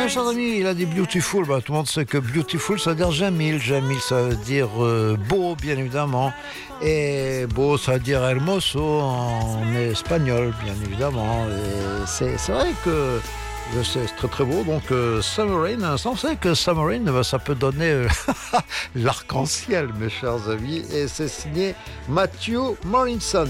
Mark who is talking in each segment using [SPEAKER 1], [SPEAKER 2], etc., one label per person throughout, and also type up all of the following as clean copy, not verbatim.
[SPEAKER 1] bien, chers amis, il a dit beautiful. Bah, tout le monde sait que beautiful, ça veut dire Jamil. Jamil, ça veut dire beau, bien évidemment. Et beau, ça veut dire hermoso en espagnol, bien évidemment. Et c'est vrai que c'est très très beau. Donc, Summer Rain, on sait que Summer Rain, ça peut donner l'arc-en-ciel, mes chers amis. Et c'est signé Matthew Morrison.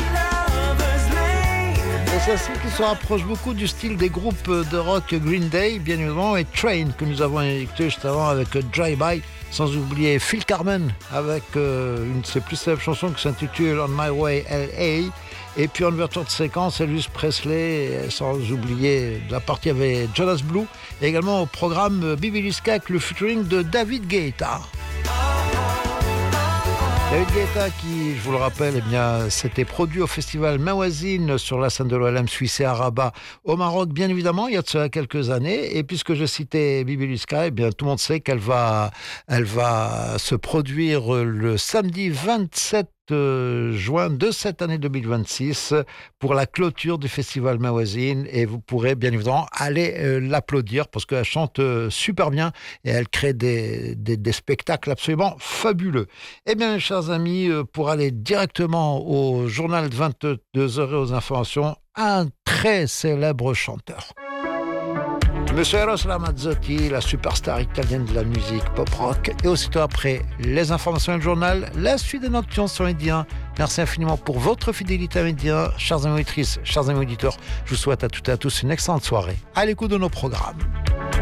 [SPEAKER 1] Et c'est ainsi qui se rapproche beaucoup du style des groupes de rock Green Day, bien évidemment, et Train, que nous avons écouté juste avant avec Drive By, sans oublier Phil Carmen, avec une de ses plus célèbres chansons qui s'intitule On My Way LA, et puis en ouverture de séquence, Elvis Presley, sans oublier la partie avec Jonas Blue, et également au programme Bibi Liska avec le featuring de David Guetta. David Guetta qui, je vous le rappelle, eh bien, s'était produit au festival Mawazine sur la scène de l'OLM Suisse et à Rabat au Maroc, bien évidemment, il y a de cela quelques années. Et puisque je citais Bibi Liska, eh bien, tout le monde sait qu'elle va se produire le samedi 27 juin de cette année 2026 pour la clôture du festival Mawazine, et vous pourrez bien évidemment aller l'applaudir parce qu'elle chante super bien et elle crée des spectacles absolument fabuleux. Eh bien, chers amis, pour aller directement au journal de 22h et aux informations, un très célèbre chanteur. Monsieur Eros Ramazzotti, la superstar italienne de la musique pop-rock. Et aussitôt après, les informations et le journal, la suite des nocturnes sur Média. Merci infiniment pour votre fidélité à Média. Chers amis auditrices, chers amis auditeurs, je vous souhaite à toutes et à tous une excellente soirée à l'écoute de nos programmes.